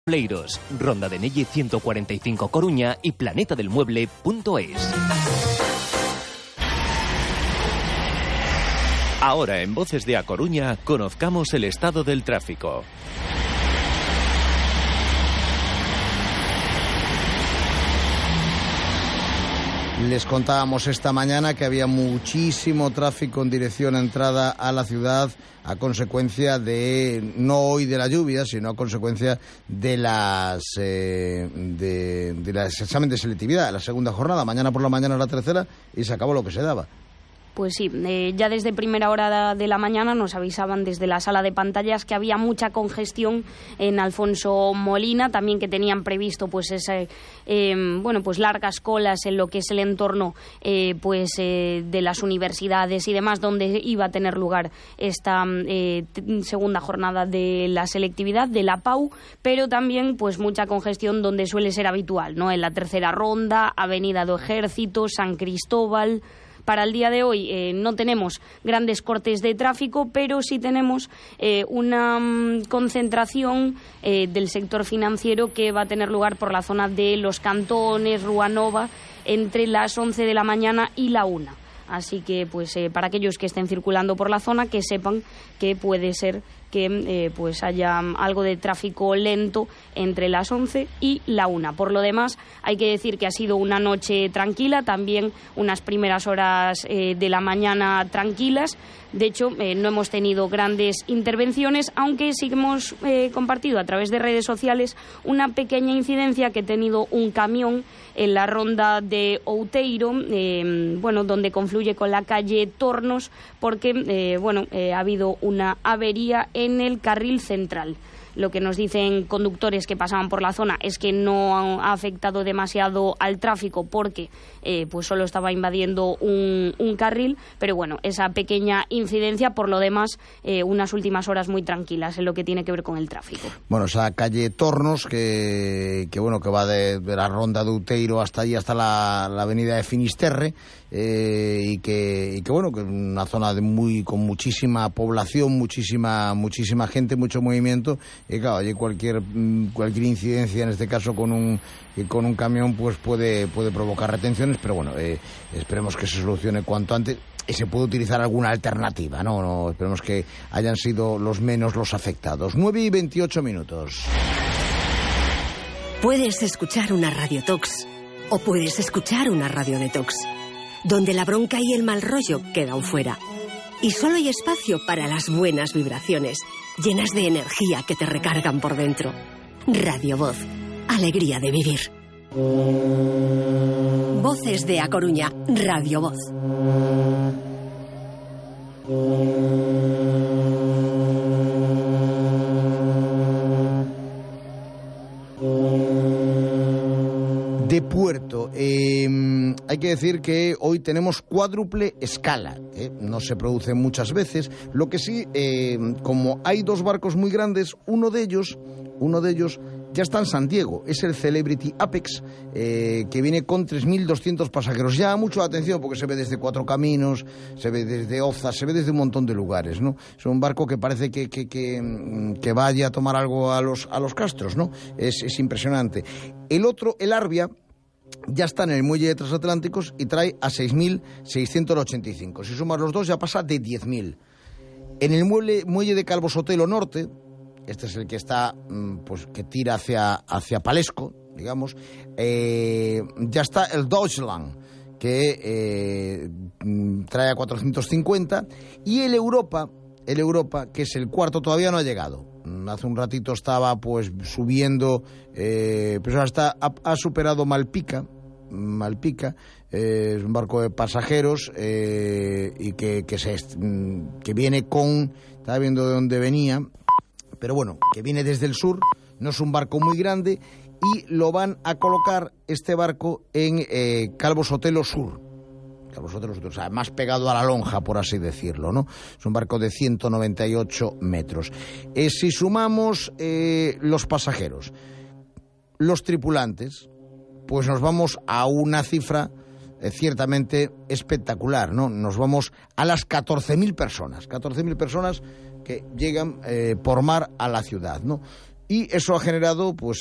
Leiros, Ronda de Nelle 145 Coruña y planetadelmueble.es. Ahora en Voces de A Coruña conozcamos el estado del tráfico. Les contábamos esta mañana que había muchísimo tráfico en dirección a entrada a la ciudad a consecuencia de, no hoy de la lluvia, sino a consecuencia de los exámenes de selectividad, la segunda jornada. Mañana por la mañana la tercera y se acabó lo que se daba. Pues sí, ya desde primera hora de la mañana nos avisaban desde la sala de pantallas que había mucha congestión en Alfonso Molina, también que tenían previsto pues largas colas en lo que es el entorno de las universidades y demás, donde iba a tener lugar esta segunda jornada de la selectividad de la PAU, pero también pues mucha congestión donde suele ser habitual, ¿no? En la tercera ronda, Avenida do Ejército, San Cristóbal. Para el día de hoy no tenemos grandes cortes de tráfico, pero sí tenemos una concentración del sector financiero que va a tener lugar por la zona de Los Cantones, Rúa Nova, entre las 11 de la mañana y la 1. Así que pues para aquellos que estén circulando por la zona, que sepan que puede ser que haya algo de tráfico lento entre las 11 y la 1. Por lo demás, hay que decir que ha sido una noche tranquila, también unas primeras horas de la mañana tranquilas. De hecho, no hemos tenido grandes intervenciones, aunque sí que hemos compartido a través de redes sociales una pequeña incidencia que ha tenido un camión en la ronda de Outeiro, donde confluye con la calle Tornos, porque ha habido una avería en el carril central. Lo que nos dicen conductores que pasaban por la zona es que no ha afectado demasiado al tráfico porque solo estaba invadiendo un carril, pero bueno, esa pequeña incidencia, por lo demás, unas últimas horas muy tranquilas en lo que tiene que ver con el tráfico. Bueno, esa calle Tornos que va de la ronda de Outeiro hasta allí, hasta la avenida de Finisterre, y que es una zona con muchísima población, muchísima gente, mucho movimiento. Y claro, allí cualquier incidencia, en este caso con un camión, pues puede provocar retenciones, pero bueno, esperemos que se solucione cuanto antes y se puede utilizar alguna alternativa, ¿no? Esperemos que hayan sido los menos los afectados. 9:28. Puedes escuchar una Radio Tox o puedes escuchar una Radio Detox, donde la bronca y el mal rollo quedan fuera. Y solo hay espacio para las buenas vibraciones, llenas de energía que te recargan por dentro. Radio Voz, alegría de vivir. Voces de A Coruña, Radio Voz. De Puerto, hay que decir que hoy tenemos cuádruple escala, no se produce muchas veces. Lo que sí, como hay dos barcos muy grandes, uno de ellos ya está en San Diego, es el Celebrity Apex, que viene con 3.200 pasajeros. Llama mucho la atención porque se ve desde Cuatro Caminos, se ve desde Oza, se ve desde un montón de lugares, ¿no? Es un barco que parece que vaya a tomar algo a los castros, ¿no? Es impresionante. El otro, el Arbia, ya está en el muelle de Transatlánticos y trae a 6.685. Si sumas los dos ya pasa de 10.000. En el muelle de Calvo Sotelo Norte, este es el que está, que tira hacia Palesco, digamos, ya está el Deutschland, que trae a 450, y el Europa, que es el cuarto, todavía no ha llegado. Hace un ratito estaba subiendo, pero ha superado Malpica, es un barco de pasajeros y que viene con, estaba viendo de dónde venía, pero bueno, que viene desde el sur, no es un barco muy grande, y lo van a colocar este barco en Calvo Sotelo Sur. O sea, más pegado a la lonja, por así decirlo, ¿no? Es un barco de 198 metros. Si sumamos los pasajeros, los tripulantes, pues nos vamos a una cifra ciertamente espectacular, ¿no? Nos vamos a las 14.000 personas. 14.000 personas que llegan por mar a la ciudad, ¿no? y eso ha generado pues